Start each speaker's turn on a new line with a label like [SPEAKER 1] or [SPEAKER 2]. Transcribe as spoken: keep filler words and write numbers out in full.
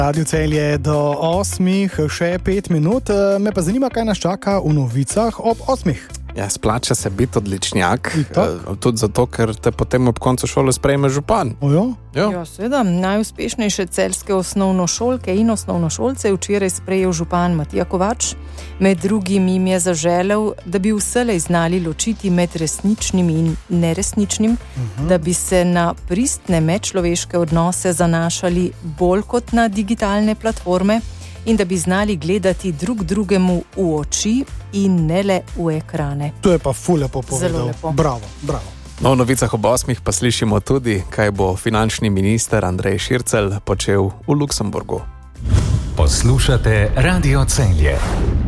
[SPEAKER 1] Radio Celje do osmih, še pet minut. Me pa zanima, kaj nas čaka v novicah ob osmih.
[SPEAKER 2] Ja, splača se biti odličnjak, tudi zato, ker te potem ob koncu šole sprejme župan.
[SPEAKER 1] Ojo?
[SPEAKER 3] Ja, seveda, najuspešnejše celjske osnovnošolke in osnovnošolce je včeraj sprejel župan Matija Kovač. Med drugim jim je zaželel, da bi vselej znali ločiti med resničnim in neresničnim, uh-huh. da bi se na pristne medčloveške odnose zanašali bolj kot na digitalne platforme in da bi znali gledati drug drugemu v oči in ne le v ekrane.
[SPEAKER 1] To je pa ful lepo povedal.
[SPEAKER 3] Zelo lepo.
[SPEAKER 1] Bravo, bravo.
[SPEAKER 2] No, v novicah ob osmih pa slišimo tudi, kaj bo finančni minister Andrej Šircelj počel v Luksemburgu.
[SPEAKER 4] Poslušate Radio Celje.